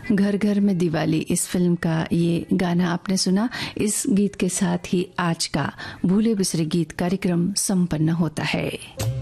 घर घर में दिवाली इस फिल्म का ये गाना आपने सुना। इस गीत के साथ ही आज का भूले बिसरे गीत कार्यक्रम संपन्न होता है।